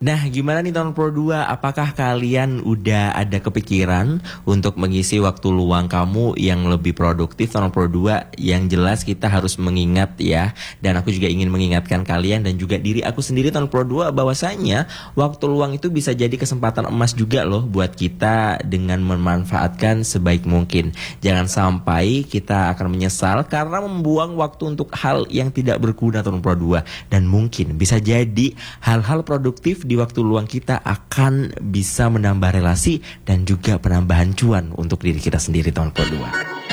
Nah, gimana nih tahun Pro 2? Apakah kalian udah ada kepikiran untuk mengisi waktu luang kamu yang lebih produktif tahun Pro 2? Yang jelas kita harus mengingat ya, dan aku juga ingin mengingatkan kalian dan juga diri aku sendiri tahun Pro 2 bahwasanya waktu luang itu bisa jadi kesempatan emas juga loh buat kita dengan memanfaatkan sebaik mungkin. Jangan sampai kita akan menyesal karena membuang waktu untuk hal yang tidak berguna tahun Pro 2, dan mungkin bisa jadi hal-hal produktif di waktu luang kita akan bisa menambah relasi dan juga penambahan cuan untuk diri kita sendiri tahun kedua.